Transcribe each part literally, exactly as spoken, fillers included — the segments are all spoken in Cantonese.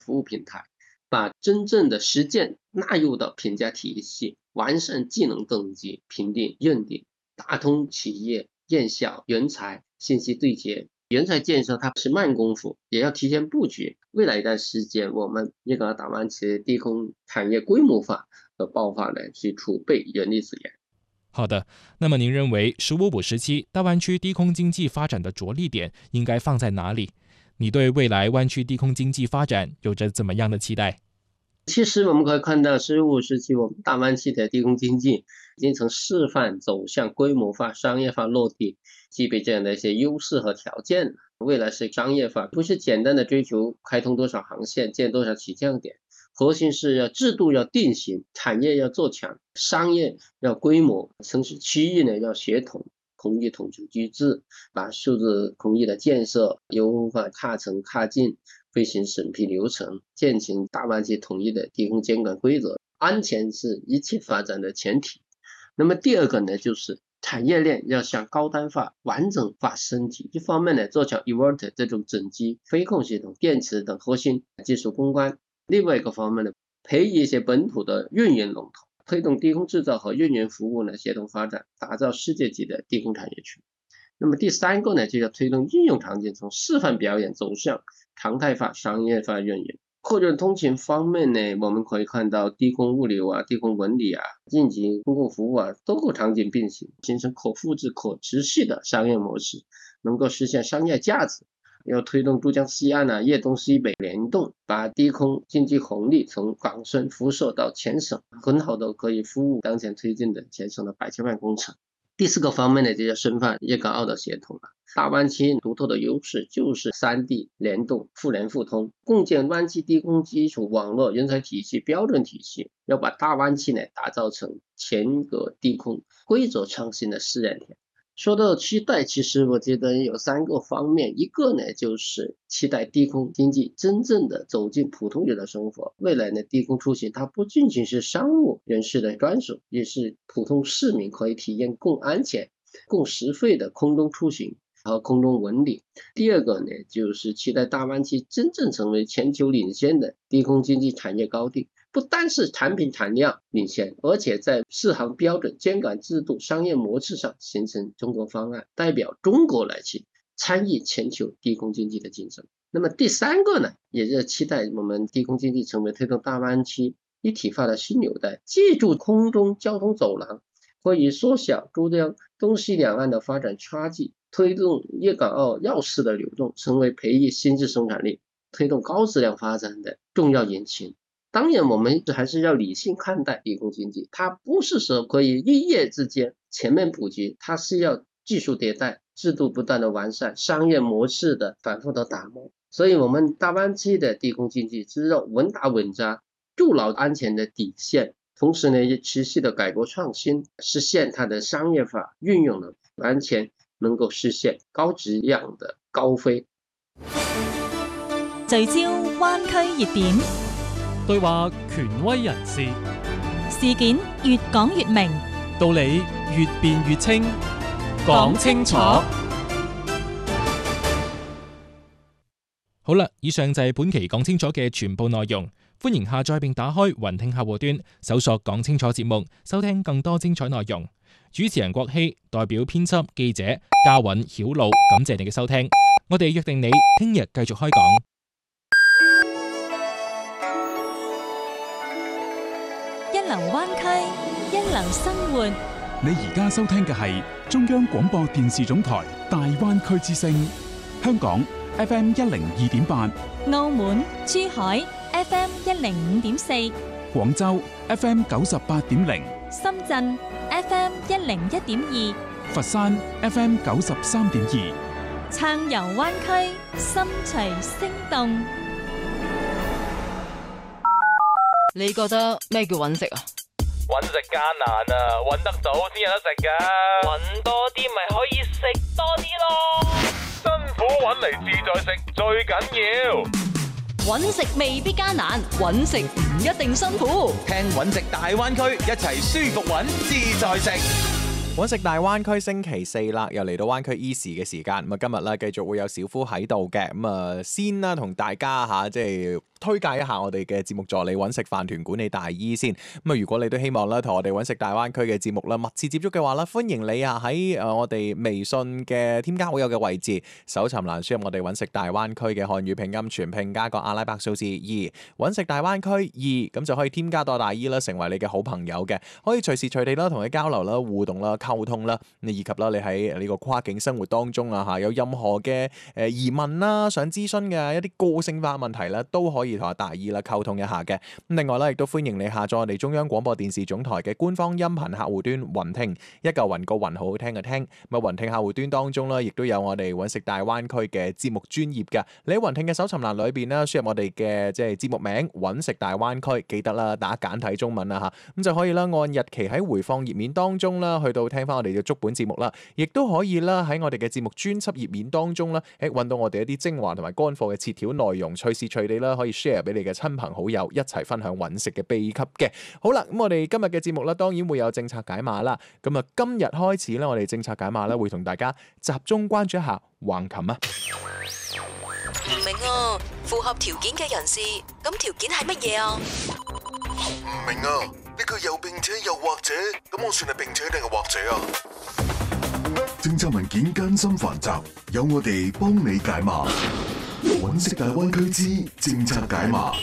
服务平台，把真正的实践纳入到评价体系，完善技能等级评定认定，打通企业、院校、人才信息对接。人才建设它是慢功夫，也要提前布局。未来一段时间，我们粤港澳大湾区低空产业规模化和爆发呢，去储备人力资源。 好的，那么您认为“十五五”时期大湾区低空经济发展的着力点应该放在哪里？你对未来湾区低空经济发展有着怎么样的期待？ 其实我们可以看到，十五时期我们大湾区的低空经济已经从示范走向规模化、商业化落地，具备这样的一些优势和条件。未来是商业化，不是简单的追求开通多少航线、建多少起降点，核心是要制度要定型，产业要做强，商业要规模，城市区域呢要协同。空域统筹机制，把数字空域的建设优化跨层跨境飞行审批流程，践行大湾区统一的低空监管规则。安全是一切发展的前提。那么第二个呢，就是产业链要向高端化、完整化升级。一方面呢，做强 inverter 这种整机、飞控系统、电池等核心技术攻关；另外一个方面呢，培育一些本土的运营龙头。推动低空制造和运营服务呢协同发展，打造世界级的低空产业群。那么第三个呢，就要推动应用场景从示范表演走向常态化、商业化运营。货运通勤方面呢，我们可以看到低空物流啊、低空文旅啊、应急公共服务啊，多个场景并行，形成可复制、可持续的商业模式，能够实现商业价值。要推动珠江西岸啊、粤东西北联动，把低空经济红利从港深辐射到全省，很好的可以服务当前推进的全省的百千万工程。第四个方面呢，就要深化粤港澳的协同了。大湾区独特的优势就是三地联动、互联互通，共建湾区低空基础网络人才体系、标准体系，要把大湾区呢打造成全国低空规则创新的试验田。说到期待，其实我觉得有三个方面，一个呢就是期待低空经济真正的走进普通人的生活。未来呢，低空出行它不仅仅是商务人士的专属，也是普通市民可以体验更安全、更实惠的空中出行和空中文旅。第二个呢，就是期待大湾区真正成为全球领先的低空经济产业高地。不单是产品产量领先，而且在适航标准、监管制度、商业模式上形成中国方案，代表中国来去参与全球低空经济的竞争。那么第三个呢，也是期待我们低空经济成为推动大湾区一体化的新纽带，借助空中交通走廊，可以缩小珠江东西两岸的发展差距，推动粤港澳钥匙的流动，成为培育新质生产力、推动高质量发展的重要引擎。当然我们还是要理性看待低空经济，它不是说可以一夜之间全面普及，它是要技术迭代、制度不断的完善、商业模式的反复的打磨。所以我们大湾区的低空经济只有稳打稳扎，筑牢安全的底线，同时呢也持续的改革创新，实现它的商业化运用呢，完全能够实现高质量的高飞。 聚焦灣區熱點， 對話權威人士， 事件越講越明， 道理越辯越清，講清楚。 好啦，以上就係本期講清楚嘅全部內容。歡迎下載並打開雲聽客戶端，搜索講清楚節目，收聽更多精彩內容。主持人郭希代表編輯、記者嘉允、曉露，感謝你嘅收聽。我哋約定你聽日繼續開講。 一流灣區，一流生活。 你而家收聽嘅係中央廣播電視總台大灣區之聲，香港 F M 一零二點八， 澳門、珠海 F M 一零五點四， 廣州 F M 九十八點零， 深圳 F M 一零一點二， 佛山 F M 九十三點二， 暢遊灣區，心隨聲動。 你覺得咩叫揾食啊？ 揾食艱難啊，揾得到先有得食噶。揾多啲咪可以食多啲咯。辛苦揾嚟自在食最緊要。 揾食未必艱難，揾食唔一定辛苦。 聽揾食大灣區，一齊舒服揾自在食。 揾食大灣區星期四啦，又嚟到灣區 Easy 嘅時間。咁啊，今日咧繼續會有小夫喺度嘅。咁啊，先啦，同大家嚇即係推介一下我哋嘅節目助理揾食飯團管理大姨先。咁啊，如果你都希望咧同我哋揾食大灣區嘅節目啦密切接觸嘅話咧，歡迎你啊喺誒我哋微信嘅添加好友嘅位置搜尋欄輸入我哋揾食大灣區嘅漢語拼音全拼加個阿拉伯數字二，揾食大灣區二，咁就可以添加到大姨啦，成為你嘅好朋友嘅，可以隨時隨地啦同佢交流啦、互動啦、溝通啦，以及啦你喺呢個跨境生活當中啊嚇有任何嘅誒疑問啦、想諮詢嘅一啲個性化問題咧，都可以同阿大姨啦溝通一下嘅。咁另外咧，亦都歡迎你下載我哋中央廣播電視總台嘅官方音頻客戶端雲聽，一嚿雲個雲好好聽嘅聽。咁啊，雲聽客戶端當中咧，亦都有我哋揾食大灣區嘅節目專頁嘅。你喺雲聽嘅搜尋欄裏邊咧，輸入我哋嘅即係節目名揾食大灣區，記得啦，打簡體中文啦嚇，咁就可以啦，按日期喺回放頁面當中啦，去到聽翻我哋嘅足本節目啦，亦都可以啦喺我哋嘅節目專輯頁面當中啦，誒揾到我哋一啲精華同埋乾貨嘅切條內容，隨時隨地啦可以 share 俾你嘅親朋好友一齊分享揾食嘅秘笈嘅。好啦，咁我哋今日嘅節目啦，當然會有政策解碼啦。咁啊，今日開始咧，我哋政策解碼咧會同大家集中關注一下橫琴啊。 唔明啊，符合條件嘅人士，咁條件係乜嘢啊？ 唔明啊，呢個又並且又或者，咁我算係並且定係或者啊？政策文件艱深繁雜，有我哋幫你解碼。揾食大灣區之政策解碼。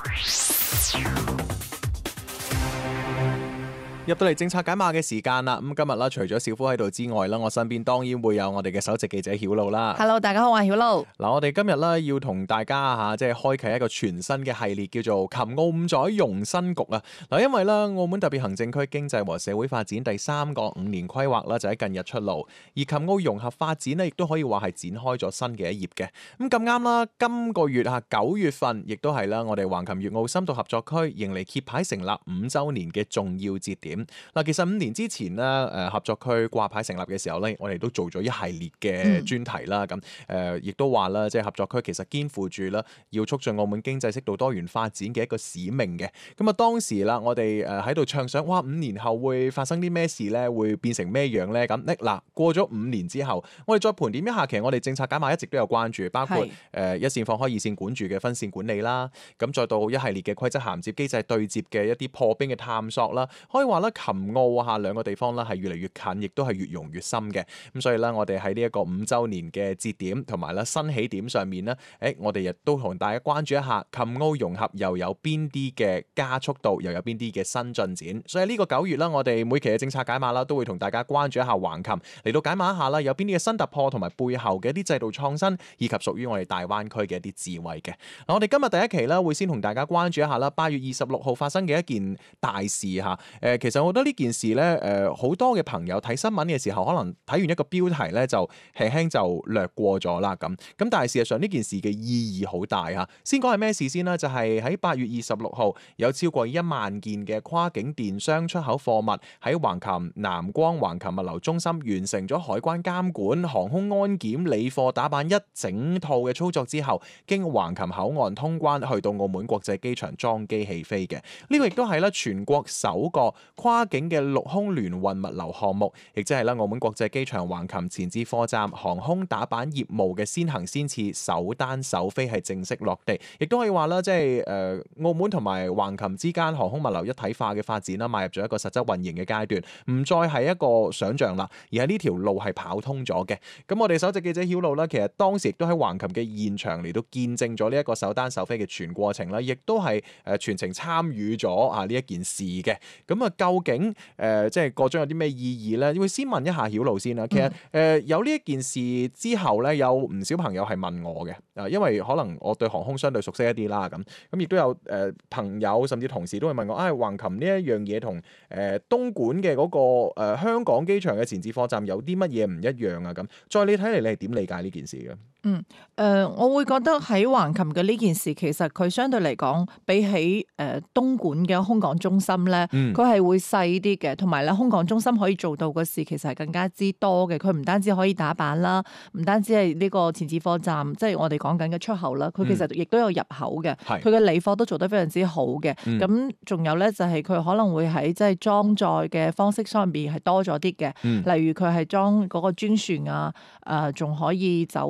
入到嚟政策解碼嘅時間啦，咁今日啦，除咗小夫喺度之外啦，我身邊當然會有我哋嘅首席記者曉露啦。 Hello， 大家好，我係曉露。 嗱，我哋今日咧要同大家吓，即係開啟一個全新嘅系列，叫做琴澳五載融新局啊！嗱，因為咧澳門特別行政區經濟和社會發展第三個五年規劃啦，就喺近日出爐，而琴澳融合發展呢，亦都可以話係展開咗新嘅一頁嘅。咁咁啱啦，今個月吓九月份，亦都係啦，我哋橫琴粵澳深度合作區迎嚟揭牌成立五週年嘅重要節點。嗱，其實五年之前咧，誒合作區掛牌成立嘅時候咧，我哋都做咗一系列嘅專題啦。咁誒亦都話啦，即係合作區其實肩負住啦，要促進澳門經濟適度多元發展嘅一個使命嘅。咁啊，當時啦，我哋誒喺度暢想，哇，五年後會發生啲咩事咧？會變成咩樣咧？咁呢嗱，過咗五年之後，我哋再盤點一下，其實我哋政策解碼一直都有關注，包括誒一線放開、二線管住嘅分線管理啦，咁再到一系列嘅規則銜接機制對接嘅一啲破冰嘅探索啦，可以話咧，琴澳啊兩個地方咧係越嚟越近，亦都係越融越深嘅。咁所以咧，我哋喺呢一個五週年嘅節點同埋咧新起點上面咧，誒我哋亦都同大家關注一下琴澳融合又有邊啲嘅加速度，又有邊啲嘅新進展。所以呢個九月啦，我哋每期嘅政策解碼啦，都會同大家關注一下橫琴，嚟到解碼一下啦，有邊啲嘅新突破同埋背後嘅一啲制度創新，以及屬於我哋大灣區嘅一啲智慧嘅。嗱，我哋今日第一期啦，會先同大家關注一下啦，八月二十六號發生嘅一件大事嚇。誒，其實我覺得呢件事咧，誒好多嘅朋友睇新聞嘅時候，可能睇完一個標題咧，就輕輕就略過咗啦咁。咁但係事實上呢件事嘅意義好大嚇。先講係咩事先啦？就係喺八月二十六號有超過一萬件嘅跨境電商出口貨物喺橫琴南光橫琴物流中心完成咗海關監管、航空安檢、理貨打板一整套嘅操作之後，經橫琴口岸通關去到澳門國際機場裝機起飛嘅。呢個亦都係咧全國首個跨境嘅陸空聯運物流項目，亦即係咧澳門國際機場橫琴前置貨站航空打板業務嘅先行先試、首單首飛係正式落地，亦都可以話啦，即係誒澳門同埋橫琴之間航空物流一體化嘅發展啦，邁入咗一個實質運營嘅階段，唔再係一個想像啦，而係呢條路係跑通咗嘅。咁我哋首席記者曉露啦，其實當時亦都喺橫琴嘅現場嚟到見證咗呢一個首單首飛嘅全過程啦，亦都係誒全程參與咗啊呢一件事嘅。咁啊，究竟誒、呃、即係個中有啲咩意義咧？會先問一下曉露先啦。其實誒、呃、有呢一件事之後咧，有唔少朋友係問我嘅，啊，因為可能我對航空相對熟悉一啲啦，咁咁亦都有誒、呃、朋友甚至同事都會問我，啊、哎，橫琴呢一樣嘢同誒東莞嘅嗰個、呃、香港機場嘅前置貨站有啲乜嘢唔一樣啊？咁，再你睇嚟，你係點理解呢件事嘅？ 嗯，誒、呃，我會覺得喺橫琴嘅呢件事，其實佢相對嚟講，比起誒、呃、東莞嘅空港中心咧，佢係、嗯、會細啲嘅，同埋咧空港中心可以做到嘅事，其實係更加之多嘅。佢唔單止可以打板啦，唔單止係呢個前置貨站，即、就、係、是、我哋講緊嘅出口啦，佢其實亦都有入口嘅，佢嘅理貨都做得非常之好嘅。咁仲、嗯、有咧，就係、是、佢可能會喺即係裝載嘅方式上邊係多咗啲嘅，嗯、例如佢係裝嗰個專船啊，誒、呃、仲可以走一啲。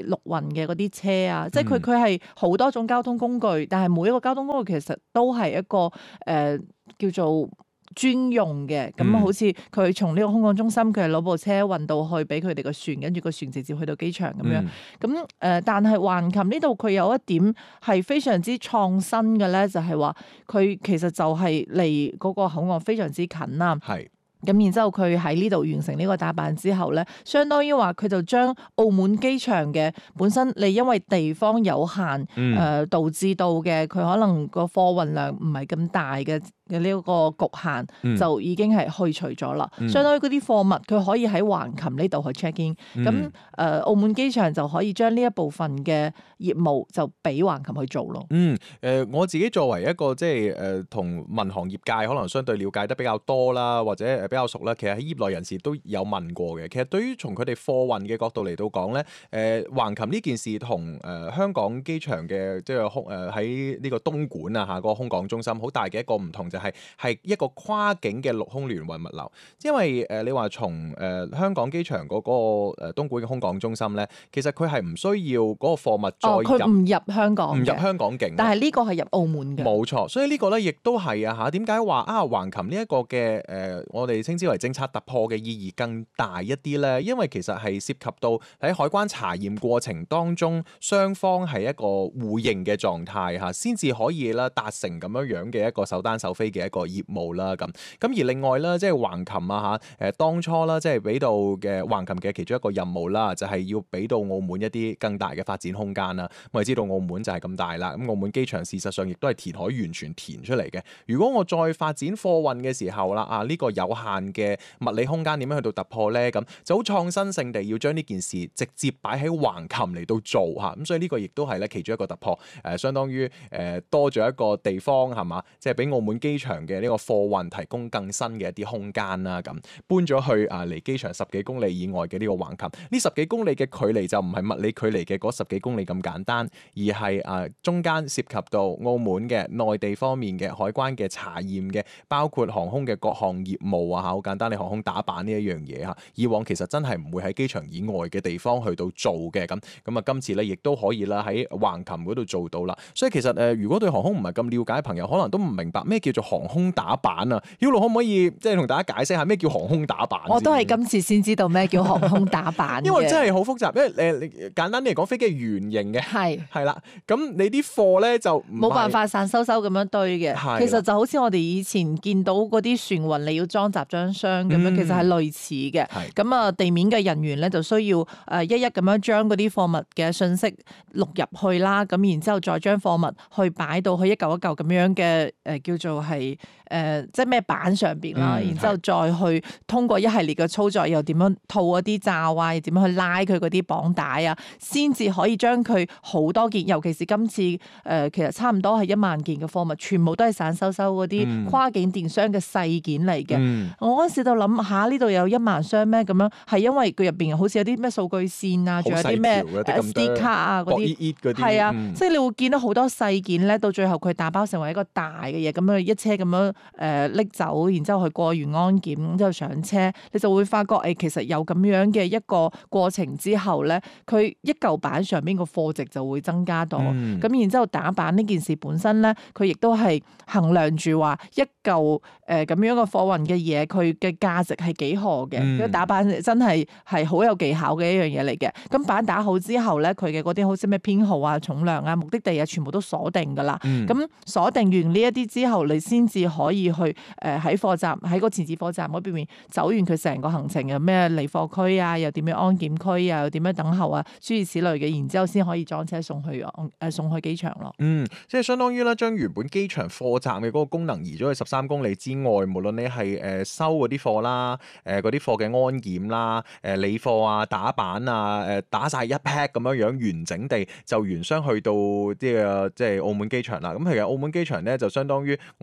啲陸運嘅嗰啲車啊，即係佢佢係好多種交通工具，但係每一個交通工具其實都係一個誒、呃、叫做專用嘅，咁好似佢從呢個空港中心，佢係攞部車運到去俾佢哋個船，跟住個船直接去到機場咁樣。咁誒、呃，但係橫琴呢度佢有一點係非常之創新嘅咧，就係話佢其實就係離嗰個口岸非常之近啦。 係。 咁然之後佢喺呢度完成呢個打扮之後咧，相當於話佢就將澳門機場嘅本身你因為地方有限，誒、嗯呃、導致到嘅佢可能個貨運量唔係咁大嘅嘅呢個局限，嗯、就已經係去除咗啦。嗯、相當於嗰啲貨物佢可以喺橫琴呢度去 check in，咁誒、嗯呃、澳門機場就可以將呢一部分嘅業務就俾橫琴去做咯。 嗯，誒、呃、我自己作為一個即係誒同民航業界可能相對了解得比較多啦，或者誒比較熟啦，其實喺業內人士都有問過嘅。其實對於從佢哋貨運嘅角度嚟到講咧，誒、呃、橫琴呢件事同誒、呃、香港機場嘅即係空誒喺呢個東莞啊嚇嗰個空港中心好大嘅一個唔同就係、是、係一個跨境嘅陸空聯運物流。因為誒、呃、你話從誒、呃、香港機場嗰、那個誒、呃、東莞嘅空港中心咧，其實佢係唔需要嗰個貨物再入， 佢唔、哦、入香港，唔入香港境。 但係呢個係入澳門嘅。冇錯，所以呢個咧亦都係啊嚇。點解話啊橫琴呢一個嘅誒、呃、我哋稱之為政策突破嘅意義更大一啲咧？因為其實係涉及到喺海關查驗過程當中，雙方係一個互認嘅狀態嚇，先至可以啦達成咁樣樣嘅一個首單首飛嘅一個業務啦咁。咁而另外咧，即係橫琴啊嚇誒當初啦，即係俾到嘅橫琴嘅其中一個任務啦，就係、是、要俾到澳門一啲更大嘅發展空間啦。我哋知道澳門就係咁大啦，咁澳門機場事實上亦都係填海完全填出嚟嘅。如果我再發展貨運嘅時候啦，啊呢、這個有限嘅物理空間點樣去到突破咧？咁就好創新性地要將呢件事直接擺喺橫琴嚟到做嚇，咁所以呢個亦都係咧其中一個突破，誒、呃、相當於誒、呃、多咗一個地方係嘛，即係俾澳門機場嘅呢個貨運提供更新嘅一啲空間啦。咁搬咗去啊離機場十幾公里以外嘅呢個橫琴，呢十幾公里嘅距離就唔係物理距離嘅嗰十幾公里咁簡單，而係啊、呃、中間涉及到澳門嘅內地方面嘅海關嘅查驗嘅，包括航空嘅各項業務啊嚇，好簡單，你航空打板呢一樣嘢嚇，以往其實真係唔會喺機場以外嘅地方去到做嘅。咁咁啊今次咧亦都可以啦喺橫琴嗰度做到啦。所以其實誒、呃、如果對航空唔係咁了解嘅朋友，可能都唔明白咩叫做航空打板啊。Hilo 可唔可以即係同大家解釋下咩叫航空打板？ 我都係今次先知道咩叫航空打板。 因為真係好複雜，因為誒簡單啲嚟講，飛機係圓形嘅，係係啦。咁你啲貨咧就冇辦法散收收咁樣堆嘅。其實就好似我哋以前見到嗰啲船運，你要裝集裝箱咁樣，嗯、其實係類似嘅。咁啊，地面嘅人員咧就需要誒一一咁樣將嗰啲貨物嘅信息錄入去啦。咁然之後再將貨物去擺到去一嚿一嚿咁樣嘅誒叫做係誒、呃、即係咩板上邊啦。嗯、然之後再去通過一系列嘅操作，又點樣套嗰啲罩啊，又點樣去拉佢嗰啲綁帶啊，先至可以將佢好多件，尤其是今次誒、呃、其實差唔多係一萬件嘅貨物，全部都係散收收嗰啲跨境電商嘅細件嚟嘅。嗯、我嗰陣時就諗下呢度有一萬箱咩咁樣，係因為佢入邊好似有啲咩數據線啊，仲有啲咩 S D 卡啊嗰啲，係啊，嗯、即係你會見到好多細件咧，到最後佢打包成為一個大嘅嘢，咁樣一車咁樣誒拎走，然之後去過完安檢之後上車，你就會發覺誒、哎、其實有咁樣嘅一個過程之後咧，佢一嚿板上邊個貨值就會增加到，咁、嗯、然之後打板呢件事本身咧，佢亦都係衡量住話一嚿誒咁樣嘅貨運嘅嘢，佢嘅價值係幾何嘅。嗯、打板真係係好有技巧嘅一樣嘢嚟嘅。咁板打好之後咧，佢嘅嗰啲好似咩編號啊、重量啊、目的地啊，全部都鎖定噶啦。咁鎖、嗯、定完呢一啲之後，你先至可以去誒喺貨站喺個前置貨站嗰邊面走完佢成個行程，有咩離貨區啊，又點樣安檢區啊，又點樣等候啊，諸如此類嘅，然之後先可以裝車送去誒、呃、送去機場咯。 嗯，即係相當於咧，將原本機場貨站嘅嗰個功能移咗去十三公里之外，無論你係誒收嗰啲貨啦，誒嗰啲貨嘅安檢啦，誒、呃、理貨啊、打板啊，誒、呃、打晒一 pack 咁樣樣完整地就原箱去到啲啊即係澳門機場啦。咁其實澳門機場咧就相當於我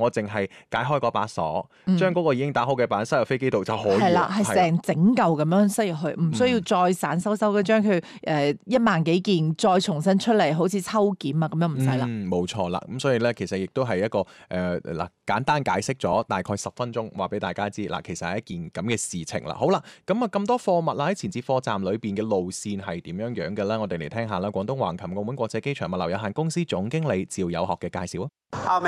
我淨係解開嗰把鎖， 嗯將嗰個已經打好嘅板塞入飛機度就可以。 係啦，係成整嚿咁樣塞入去，唔需要再散收收嘅將佢誒一萬幾件再重新出嚟，好似抽檢啊咁樣唔使啦。 嗯，冇錯啦。咁所以咧，其實亦都係一個誒嗱、呃、簡單解釋咗大概十分鐘，話俾大家知嗱，其實係一件咁嘅事情啦。好啦，咁啊咁多貨物啦喺前置貨站裏邊嘅路線係點樣樣嘅咧？我哋嚟聽下啦。廣東橫琴澳門國際機場物流有限公司總經理趙有學嘅介紹啊。 啊，明